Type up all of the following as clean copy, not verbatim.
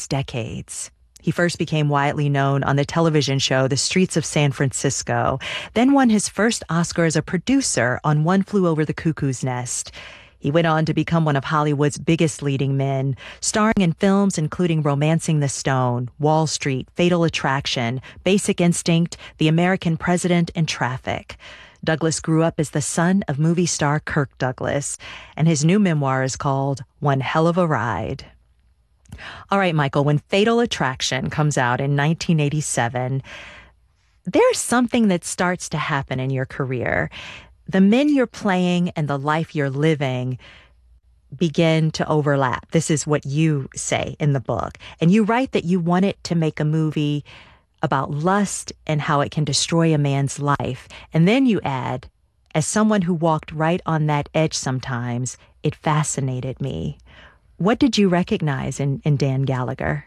last decades. He first became widely known on the television show The Streets of San Francisco, then won his first Oscar as a producer on One Flew Over the Cuckoo's Nest. He went on to become one of Hollywood's biggest leading men, starring in films including Romancing the Stone, Wall Street, Fatal Attraction, Basic Instinct, The American President, and Traffic. Douglas grew up as the son of movie star Kirk Douglas, and his new memoir is called One Hell of a Ride. All right, Michael, when Fatal Attraction comes out in 1987, there's something that starts to happen in your career. The men you're playing and the life you're living begin to overlap. This is what you say in the book. And you write that you wanted to make a movie about lust and how it can destroy a man's life. And then you add, as someone who walked right on that edge sometimes, it fascinated me. What did you recognize in Dan Gallagher?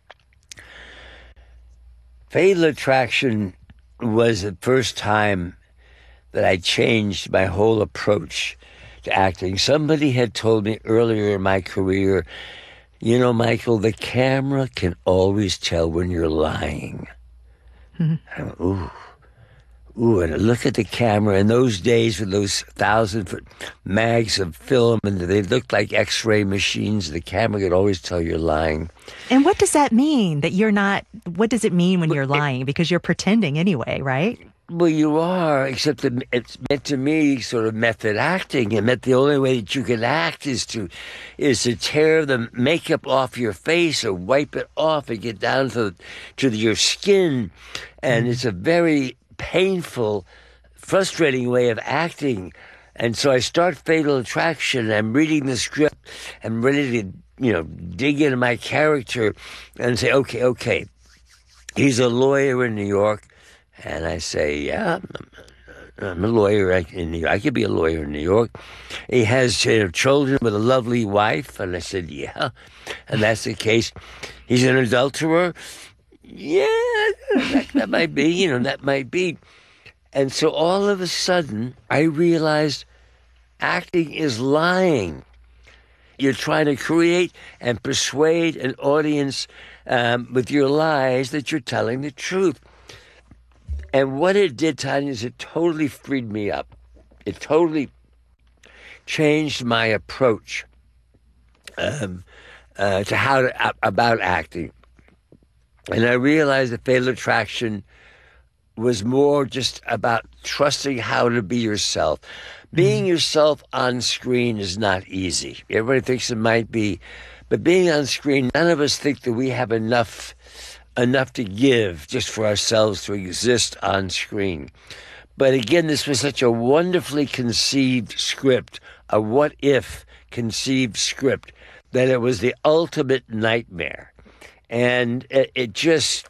Fatal Attraction was the first time that I changed my whole approach to acting. Somebody had told me earlier in my career, you know, Michael, the camera can always tell when you're lying. Mm-hmm. I went, ooh, and I look at the camera in those days with those 1,000-foot mags of film, and they looked like X-ray machines. The camera could always tell you're lying. And what does that mean, that you're not, what does it mean when you're lying? Because you're pretending anyway, right? Well, you are, except that it's meant to me sort of method acting. It meant the only way that you can act is to tear the makeup off your face or wipe it off and get down to your skin. And it's a very painful, frustrating way of acting. And so I start Fatal Attraction. I'm reading the script. I'm ready to, dig into my character and say, okay, he's a lawyer in New York. And I say, yeah, I'm a lawyer in New York. I could be a lawyer in New York. He has children with a lovely wife. And I said, yeah, and that's the case. He's an adulterer. Yeah, that might be, that might be. And so all of a sudden, I realized acting is lying. You're trying to create and persuade an audience with your lies that you're telling the truth. And what it did, Tanya, is it totally freed me up. It totally changed my approach to about acting. And I realized that Fatal Attraction was more just about trusting how to be yourself. Being yourself on screen is not easy. Everybody thinks it might be. But being on screen, none of us think that we have enough to give just for ourselves to exist on screen. But again, this was such a wonderfully conceived script, a what-if conceived script, that it was the ultimate nightmare. And it just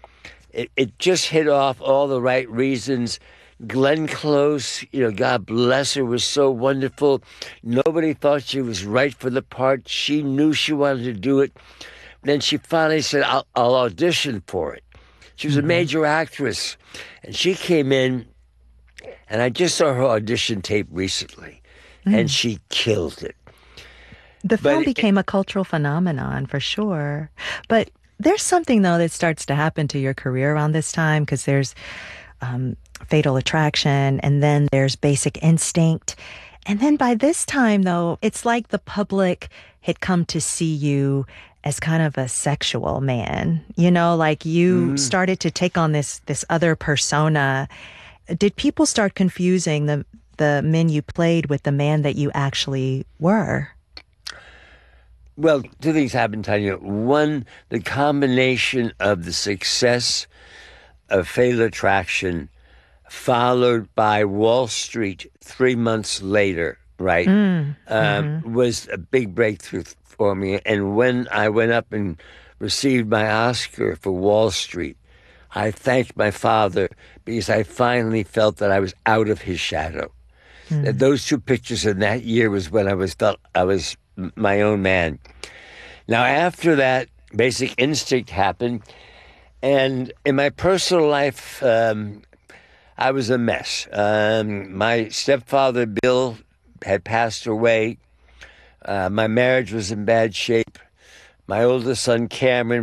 hit off all the right reasons. Glenn Close, God bless her, was so wonderful. Nobody thought she was right for the part. She knew she wanted to do it. Then she finally said, I'll audition for it. She was a major actress. And she came in, and I just saw her audition tape recently, and she killed it. The film became a cultural phenomenon, for sure. But there's something, though, that starts to happen to your career around this time, because there's Fatal Attraction, and then there's Basic Instinct. And then by this time, though, it's like the public had come to see you as kind of a sexual man, like you started to take on this other persona. Did people start confusing the men you played with the man that you actually were? Well, two things happened, Tanya. One, the combination of the success of Fatal Attraction followed by Wall Street 3 months later, right, was a big breakthrough for me. And when I went up and received my Oscar for Wall Street, I thanked my father because I finally felt that I was out of his shadow. That those two pictures in that year was when I felt I was my own man. Now, after that, Basic Instinct happened, and in my personal life, I was a mess. My stepfather, Bill, had passed away. My marriage was in bad shape. My oldest son, Cameron,